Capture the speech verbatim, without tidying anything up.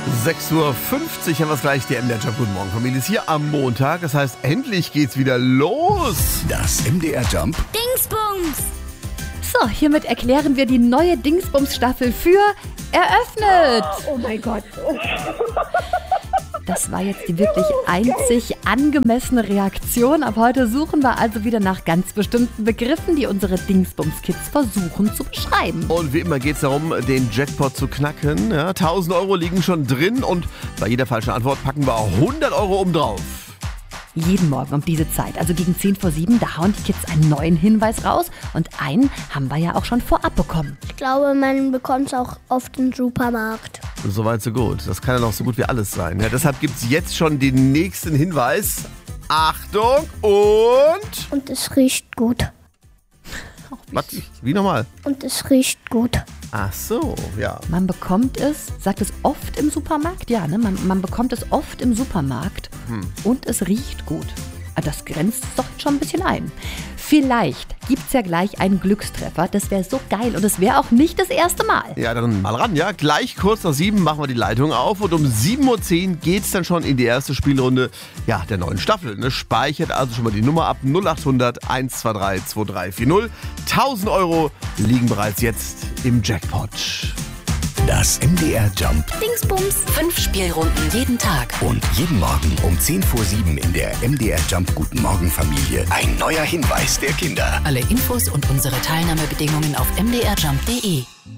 sechs Uhr fünfzig haben wir es gleich. Der M D R-Jump. Guten Morgen, Familie. Ist hier am Montag. Das heißt, endlich geht's wieder los. Das M D R-Jump. Dingsbums! So, hiermit erklären wir die neue Dingsbums-Staffel für eröffnet. Oh mein Gott. Das war jetzt die wirklich einzig angemessene Reaktion. Ab heute suchen wir also wieder nach ganz bestimmten Begriffen, die unsere Dingsbums-Kids versuchen zu beschreiben. Und wie immer geht es darum, den Jackpot zu knacken. Ja, tausend Euro liegen schon drin und bei jeder falschen Antwort packen wir hundert Euro obendrauf. Jeden Morgen um diese Zeit, also gegen zehn vor sieben, da hauen die Kids einen neuen Hinweis raus. Und einen haben wir ja auch schon vorab bekommen. Ich glaube, man bekommt es auch oft im Supermarkt. Soweit so gut. Das kann ja noch so gut wie alles sein. Ja, deshalb gibt es jetzt schon den nächsten Hinweis. Achtung und... Und es riecht gut. Was? Wie nochmal? Und es riecht gut. Ach so, ja. Man bekommt es, sagt es oft im Supermarkt? Ja, ne? Man, man bekommt es oft im Supermarkt hm. und es riecht gut. Das grenzt doch schon ein bisschen ein. Vielleicht gibt es ja gleich einen Glückstreffer. Das wäre so geil und es wäre auch nicht das erste Mal. Ja, dann mal ran, ja. Gleich kurz nach sieben machen wir die Leitung auf und um sieben Uhr zehn geht es dann schon in die erste Spielrunde ja, der neuen Staffel. Ne? Speichert also schon mal die Nummer ab null acht hundert eins zwei drei zwei drei vier null. tausend Euro liegen bereits jetzt im Jackpot. Das M D R-Jump. Dingsbums! Fünf Spielrunden jeden Tag. Und jeden Morgen um zehn vor sieben in der M D R-Jump Guten Morgen Familie. Ein neuer Hinweis der Kinder. Alle Infos und unsere Teilnahmebedingungen auf m d r jump punkt d e.